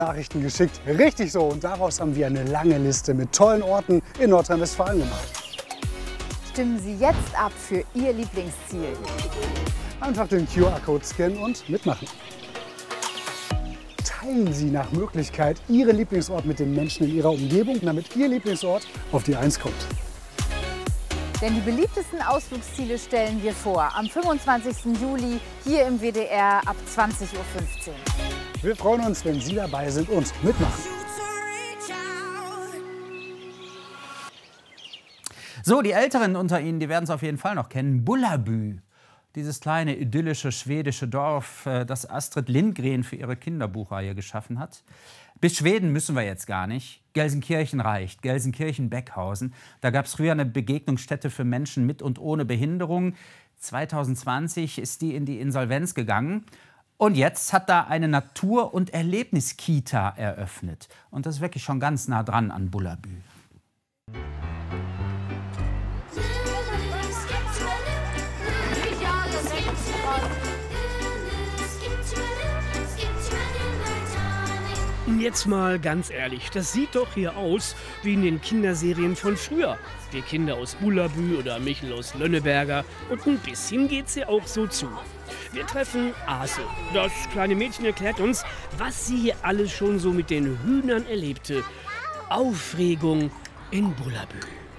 Nachrichten geschickt. Richtig so. Und daraus haben wir eine lange Liste mit tollen Orten in Nordrhein-Westfalen gemacht. Stimmen Sie jetzt ab für Ihr Lieblingsziel. Einfach den QR-Code scannen und mitmachen. Teilen Sie nach Möglichkeit Ihren Lieblingsort mit den Menschen in Ihrer Umgebung, damit Ihr Lieblingsort auf die 1 kommt. Denn die beliebtesten Ausflugsziele stellen wir vor. Am 25. Juli hier im WDR ab 20:15 Uhr. Wir freuen uns, wenn Sie dabei sind und mitmachen. So, die Älteren unter Ihnen, die werden es auf jeden Fall noch kennen. Bullerbü. Dieses kleine idyllische schwedische Dorf, das Astrid Lindgren für ihre Kinderbuchreihe geschaffen hat. Bis Schweden müssen wir jetzt gar nicht. Gelsenkirchen reicht, Gelsenkirchen-Beckhausen. Da gab es früher eine Begegnungsstätte für Menschen mit und ohne Behinderung. 2020 ist die in die Insolvenz gegangen. Und jetzt hat da eine Natur- und Erlebniskita eröffnet. Und das ist wirklich schon ganz nah dran an Bullerbü. Jetzt mal ganz ehrlich, das sieht doch hier aus wie in den Kinderserien von früher. Wir Kinder aus Bullerbü oder Michel aus Lönneberger. Und ein bisschen geht's hier auch so zu. Wir treffen Ase. Das kleine Mädchen erklärt uns, was sie hier alles schon so mit den Hühnern erlebte. Aufregung in Bullerbü.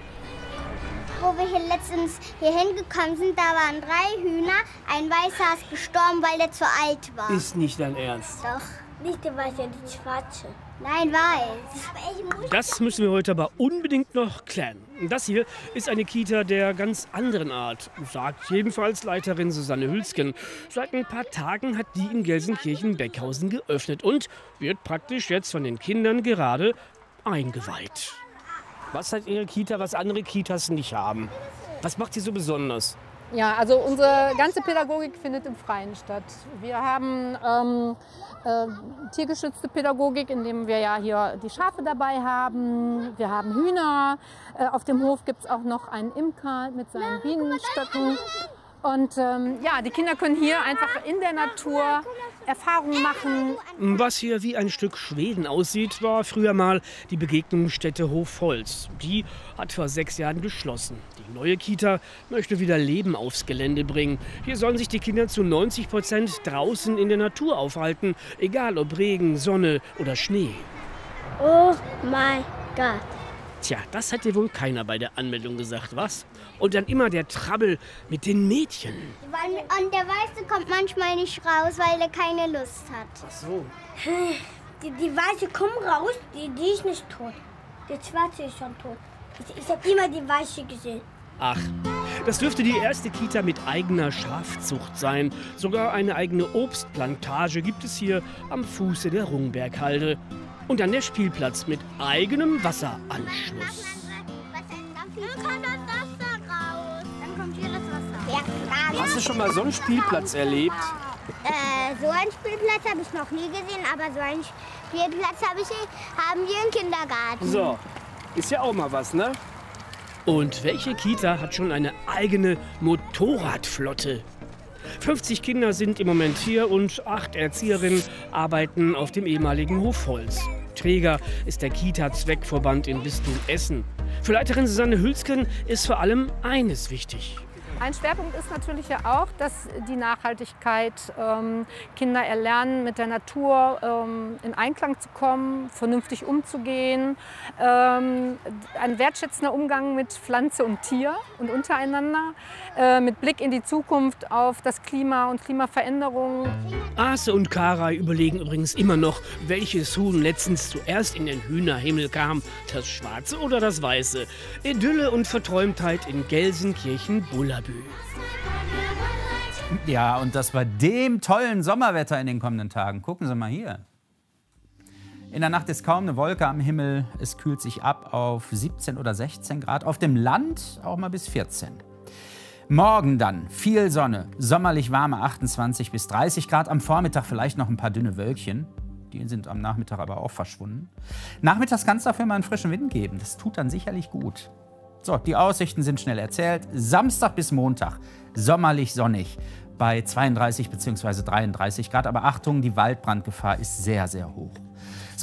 Wo wir hier letztens hier hingekommen sind, da waren 3 Hühner. Ein Weißer ist gestorben, weil er zu alt war. Ist nicht dein Ernst? Doch. Nicht der Weiße, die Schwarze. Nein, weiß. Das müssen wir heute aber unbedingt noch klären. Das hier ist eine Kita der ganz anderen Art, sagt jedenfalls Leiterin Susanne Hülsken. Seit ein paar Tagen hat die in Gelsenkirchen-Beckhausen geöffnet und wird praktisch jetzt von den Kindern gerade eingeweiht. Was hat Ihre Kita, was andere Kitas nicht haben? Was macht sie so besonders? Ja, also unsere ganze Pädagogik findet im Freien statt. Wir haben tiergeschützte Pädagogik, indem wir ja hier die Schafe dabei haben. Wir haben Hühner. Auf dem Hof gibt es auch noch einen Imker mit seinen Bienenstöcken. Und ja, die Kinder können hier einfach in der Natur Erfahrungen machen. Was hier wie ein Stück Schweden aussieht, war früher mal die Begegnungsstätte Hofholz. Die hat vor 6 Jahren geschlossen. Die neue Kita möchte wieder Leben aufs Gelände bringen. Hier sollen sich die Kinder zu 90% draußen in der Natur aufhalten, egal ob Regen, Sonne oder Schnee. Oh mein Gott. Tja, das hat dir wohl keiner bei der Anmeldung gesagt, was? Und dann immer der Trabbel mit den Mädchen. Und der Weiße kommt manchmal nicht raus, weil er keine Lust hat. Ach so. Die Weiße kommt raus, die ist nicht tot. Der Schwarze ist schon tot. Ich habe immer die Weiße gesehen. Ach, das dürfte die erste Kita mit eigener Schafzucht sein. Sogar eine eigene Obstplantage gibt es hier am Fuße der Rungberghalde. Und dann der Spielplatz mit eigenem Wasseranschluss. Dann kommt das Wasser raus. Dann kommt hier das Wasser. Ja, klar. Hast du schon mal so einen Spielplatz erlebt? So einen Spielplatz habe ich noch nie gesehen, aber so einen Spielplatz haben wir im Kindergarten. So, ist ja auch mal was, ne? Und welche Kita hat schon eine eigene Motorradflotte? 50 Kinder sind im Moment hier und 8 Erzieherinnen arbeiten auf dem ehemaligen Hofholz. Träger ist der Kita-Zweckverband im Bistum Essen. Für Leiterin Susanne Hülsken ist vor allem eines wichtig. Ein Schwerpunkt ist natürlich ja auch, dass die Nachhaltigkeit Kinder erlernen, mit der Natur in Einklang zu kommen, vernünftig umzugehen, ein wertschätzender Umgang mit Pflanze und Tier und untereinander, mit Blick in die Zukunft auf das Klima und Klimaveränderungen. Ase und Karay überlegen übrigens immer noch, welches Huhn letztens zuerst in den Hühnerhimmel kam, das Schwarze oder das Weiße. Idylle und Verträumtheit in Gelsenkirchen-Bullerbü. Ja, und das bei dem tollen Sommerwetter in den kommenden Tagen. Gucken Sie mal hier. In der Nacht ist kaum eine Wolke am Himmel. Es kühlt sich ab auf 17 oder 16 Grad. Auf dem Land auch mal bis 14. Morgen dann viel Sonne, sommerlich warme 28 bis 30 Grad. Am Vormittag vielleicht noch ein paar dünne Wölkchen. Die sind am Nachmittag aber auch verschwunden. Nachmittags kann es dafür mal einen frischen Wind geben. Das tut dann sicherlich gut. So, die Aussichten sind schnell erzählt. Samstag bis Montag sommerlich sonnig bei 32 bzw. 33 Grad. Aber Achtung, die Waldbrandgefahr ist sehr, sehr hoch.